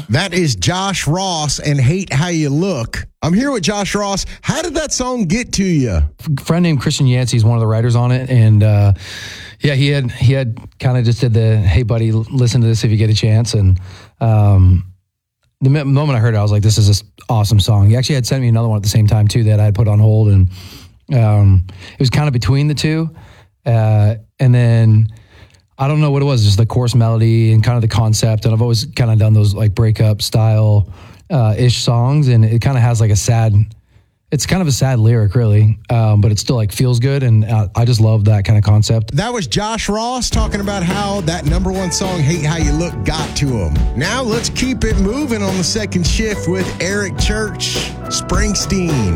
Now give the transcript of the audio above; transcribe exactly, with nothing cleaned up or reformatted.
That is Josh Ross and Hate How You Look. I'm here with Josh Ross. How did that song get to you? A friend named Christian Yancey is one of the writers on it. And uh, yeah, he had he had kind of just did the, hey, buddy, listen to this if you get a chance. And um, the moment I heard it, I was like, this is an awesome song. He actually had sent me another one at the same time, too, that I had put on hold. And um, it was kind of between the two. Uh, and then... I don't know what it was, just the chorus melody and kind of the concept. And I've always kind of done those like breakup style uh, ish songs. And it kind of has like a sad, it's kind of a sad lyric really, um, but it still like feels good. And uh, I just love that kind of concept. That was Josh Ross talking about how that number one song, Hate How You Look, got to him. Now let's keep it moving on the second shift with Eric Church, Springsteen.